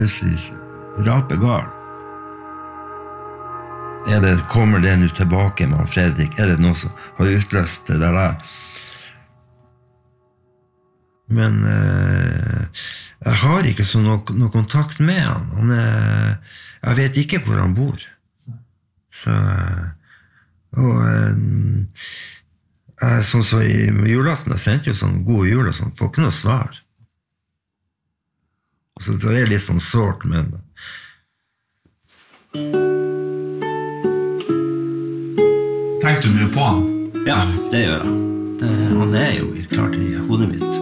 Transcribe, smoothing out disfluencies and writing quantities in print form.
rapegal. Kommer det nå tilbake med Fredrik? Det noe som har utløst det der? Men jeg har ikke så noe kontakt med han. Jeg vet ikke hvor han bor. Så, og sånn så i julaften, jeg sendte jo sånn god jul og sånn, får ikke noe svar. Så det litt sånn sårt, men Tenker du mye på han? ja, det gjør jeg. Han jo klart i hodet mitt.